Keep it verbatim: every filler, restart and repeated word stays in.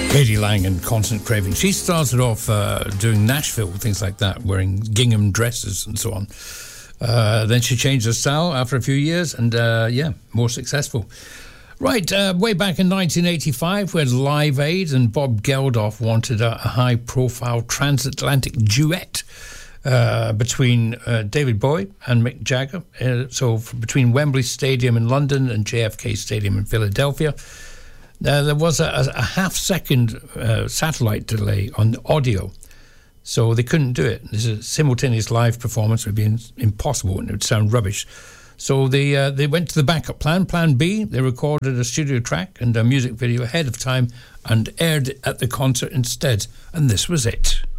Katie Lang and Constant Craving. She started off uh, doing Nashville, things like that, wearing gingham dresses and so on. Uh, then she changed her style after a few years and, uh, yeah, more successful. Right, uh, way back in nineteen eighty-five, we had Live Aid, and Bob Geldof wanted a, a high-profile transatlantic duet uh, between uh, David Bowie and Mick Jagger. Uh, so f- between Wembley Stadium in London and J F K Stadium in Philadelphia. Uh, there was a, a half-second uh, satellite delay on the audio, so they couldn't do it. This is a simultaneous live performance would be impossible, and it would sound rubbish. So they uh, they went to the backup plan, Plan B. They recorded a studio track and a music video ahead of time and aired it at the concert instead, and this was it.